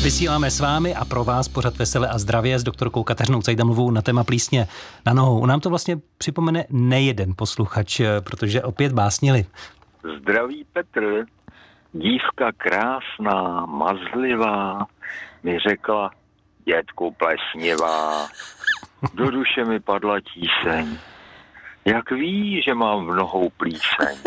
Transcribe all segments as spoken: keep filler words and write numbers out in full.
Vysíláme s vámi a pro vás pořad Veselé a zdravě s doktorkou Kateřinou Cajdamovou na téma plísně na nohou. Nám to vlastně připomene nejeden posluchač, protože opět básnili. Zdraví Petr, dívka krásná, mazlivá, mi řekla, dětku plesnivá, do duše mi padla tíseň. Jak ví, že mám v nohou plíseň?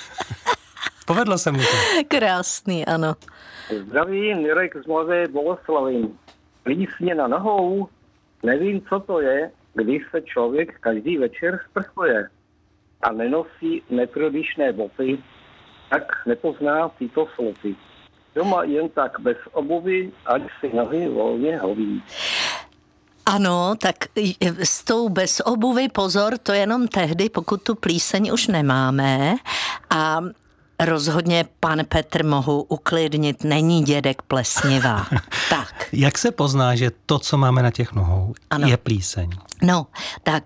Povedlo se mu to. Krásný, ano. Zdraví, Mirek z Mladé Boleslavi. Plísně na nohou? Nevím, co to je, když se člověk každý večer sprchuje a nenosí neprodyšné boty, tak nepozná tyto sloty. Doma jen tak bez obuvy, ať si nohy volně hoví. Ano, tak s tou bez obuvy pozor, to jenom tehdy, pokud tu plíseň už nemáme. A rozhodně, pan Petr, mohu uklidnit, není dědek plesnivá. Tak. Jak se pozná, že to, co máme na těch nohou, ano, je plíseň? No, tak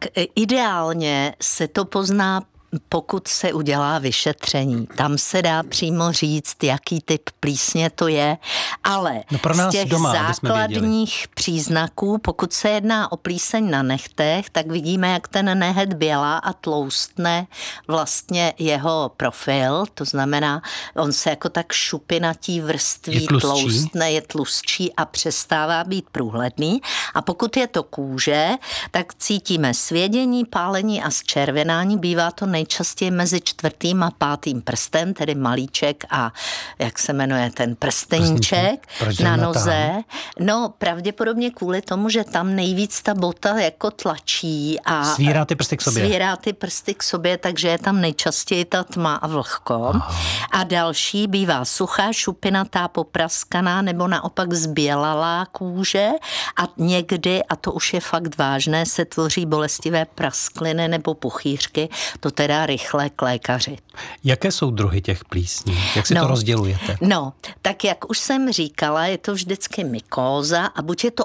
ideálně se to pozná, pokud se udělá vyšetření. Tam se dá přímo říct, jaký typ plísně to je, ale no pro nás z těch doma, základních příznaků, pokud se jedná o plíseň na nechtech, tak vidíme, jak ten nehet bělá a tloustne vlastně jeho profil, to znamená, on se jako tak šupinatí vrství tloustne, je tlustší a přestává být průhledný. A pokud je to kůže, tak cítíme svědění, pálení a zčervenání, bývá to nej nejčastěji mezi čtvrtým a pátým prstem, tedy malíček a jak se jmenuje ten prsteníček na noze. No pravděpodobně kvůli tomu, že tam nejvíc ta bota jako tlačí a svírá ty prsty k sobě. Svírá ty prsty k sobě, takže je tam nejčastěji ta tma a vlhko. Aha. A další bývá suchá, šupinatá, popraskaná nebo naopak zbělalá kůže a někdy, a to už je fakt vážné, se tvoří bolestivé praskliny nebo puchýřky, to teda rychle k lékaři. Jaké jsou druhy těch plísní? Jak si no, to rozdělujete? No, tak jak už jsem říkala, je to vždycky mykóza a buď je to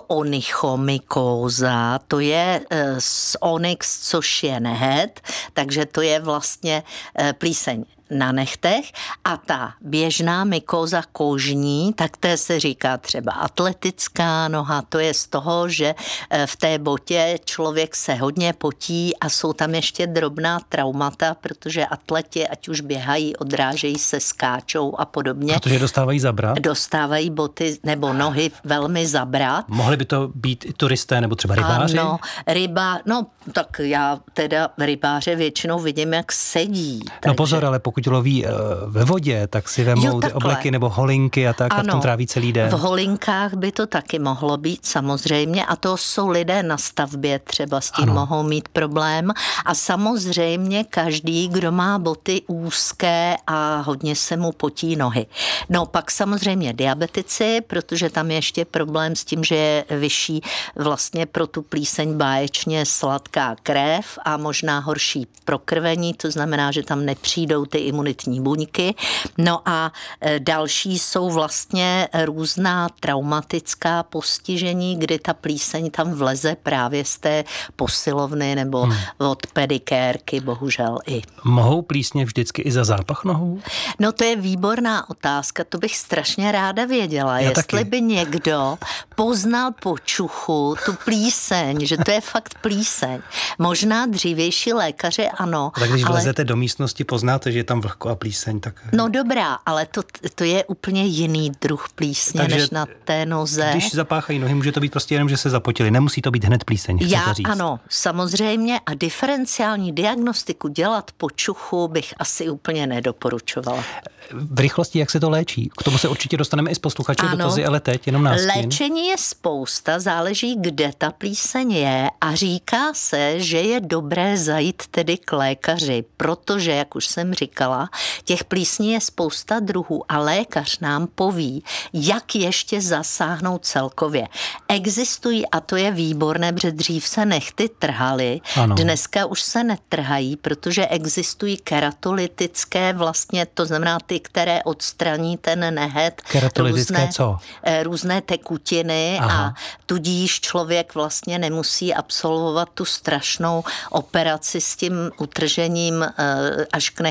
onychomykóza, to je e, z onyx, což je nehet, takže to je vlastně e, plíseň na nechtech a ta běžná mykóza kožní, tak té se říká třeba atletická noha, to je z toho, že v té botě člověk se hodně potí a jsou tam ještě drobná traumata, protože atleti, ať už běhají, odrážejí se, skáčou a podobně. Protože dostávají zabrat? Dostávají boty nebo nohy velmi zabrat. Mohli by to být i turisté nebo třeba rybáři? Ano, ryba, no tak já teda rybáře většinou vidím, jak sedí. No takže... pozor, ale pokud loví ve vodě, tak si vemou jo, ty obleky nebo holinky a tak ano, a v tom tráví celý den. V holinkách by to taky mohlo být samozřejmě a to jsou lidé na stavbě, třeba s tím ano. mohou mít problém a samozřejmě každý, kdo má boty úzké a hodně se mu potí nohy. No pak samozřejmě diabetici, protože tam je ještě problém s tím, že je vyšší vlastně pro tu plíseň báječně sladká krev a možná horší prokrvení, to znamená, že tam nepřijdou ty imunitní buňky. No a další jsou vlastně různá traumatická postižení, kdy ta plíseň tam vleze právě z té posilovny nebo hmm. od pedikérky, bohužel i. Mohou plísně vždycky i za zápach nohou? No to je výborná otázka, to bych strašně ráda věděla, Já jestli taky. by někdo poznal po čuchu tu plíseň, že to je fakt plíseň. Možná dřívější lékaři ano. Tak když ale... vlezete do místnosti, poznáte, že je tam vlhko a plíseň, tak... No dobrá, ale to, to je úplně jiný druh plísně, takže než na té noze. Když zapáchají nohy, může to být prostě jenom, že se zapotili. Nemusí to být hned plíseň, chcete Já, říct. ano, samozřejmě a diferenciální diagnostiku dělat po čuchu bych asi úplně nedoporučovala. V rychlosti, jak se to léčí? K tomu se určitě dostaneme i z posluchačů dotazy, ale teď jenom nástin. Léčení je spousta, záleží, kde ta plíseň je a říká se, že je dobré zajít tedy k lékaři, protože, jak už jsem říkala, těch plísní je spousta druhů a lékař nám poví, jak ještě zasáhnout celkově. Existují, a to je výborné, protože dřív se nechty trhaly, ano. Dneska už se netrhají, protože existují keratolytické vlastně, to znamená ty, které odstraní ten nehet. Keratolytické různé, co? Různé tekutiny. Aha. A tudíž člověk vlastně nemusí absolvovat tu strašnou operaci s tím utržením až k nechtovému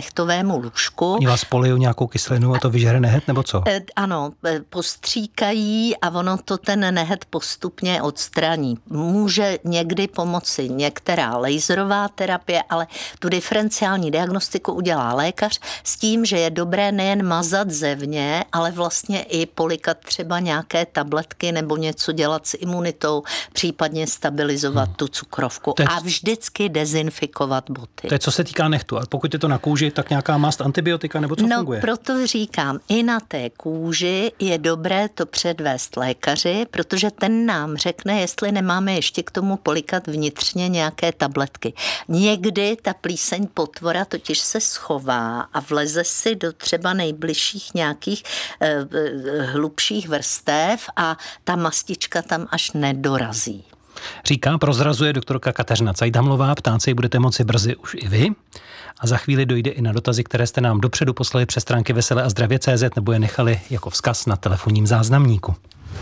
svému lůžku. Oni vás poliju nějakou kyselinu a to vyžere nehet, nebo co? Ano, postříkají a ono to ten nehet postupně odstraní. Může někdy pomoci některá laserová terapie, ale tu diferenciální diagnostiku udělá lékař s tím, že je dobré nejen mazat zevně, ale vlastně i polikat třeba nějaké tabletky nebo něco dělat s imunitou, případně stabilizovat hmm. tu cukrovku je... a vždycky dezinfikovat boty. To je, co se týká nehtu. A pokud je to na kůži, tak nějaká mast, antibiotika nebo co no, funguje? No, proto říkám, i na té kůži je dobré to předvést lékaři, protože ten nám řekne, jestli nemáme ještě k tomu polikat vnitřně nějaké tabletky. Někdy ta plíseň potvora totiž se schová a vleze si do třeba nejbližších nějakých eh, hlubších vrstev a ta mastička tam až nedorazí. Říká, prozrazuje doktorka Kateřina Cajdhamlová, ptát se ji budete moci brzy už i vy. A za chvíli dojde i na dotazy, které jste nám dopředu poslali přes stránky vesele a zdravě tečka cé zet nebo je nechali jako vzkaz na telefonním záznamníku.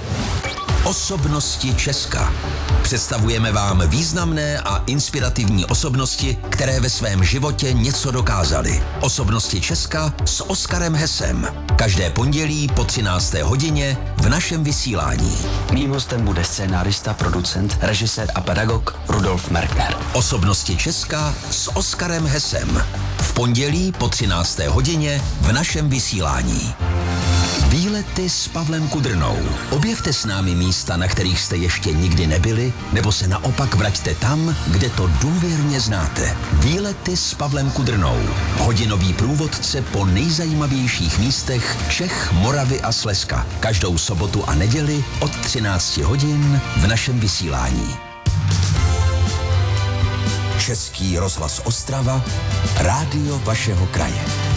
Osobnosti Česka. Představujeme vám významné a inspirativní osobnosti, které ve svém životě něco dokázaly. Osobnosti Česka s Oskarem Hesem. Každé pondělí po třinácté hodině v našem vysílání. Mým hostem bude scénárista, producent, režisér a pedagog Rudolf Merkner. Osobnosti Česka s Oskarem Hesem. V pondělí po třinácté hodině v našem vysílání. Výlety s Pavlem Kudrnou. Objevte s námi místa, na kterých jste ještě nikdy nebyli, nebo se naopak vraťte tam, kde to důvěrně znáte. Výlety s Pavlem Kudrnou. Hodinový průvodce po nejzajímavějších místech Čech, Moravy a Slezska. Každou sobotu a neděli od třinácti hodin v našem vysílání. Český rozhlas Ostrava, rádio vašeho kraje.